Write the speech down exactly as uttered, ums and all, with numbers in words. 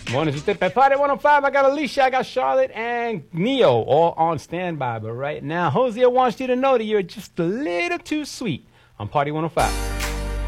Morning, usted at Party one oh five. I got Alicia, I got Charlotte, and Neo all on standby. But right now, Hosea wants you to know that you're just a little too sweet on Party one oh five.